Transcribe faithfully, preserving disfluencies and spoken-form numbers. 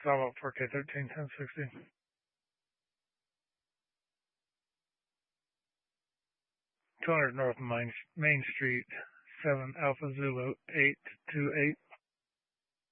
Bravo four K thirteen ten sixty. two hundred North Main, Main Street, seven Alpha Zulu eight two eight.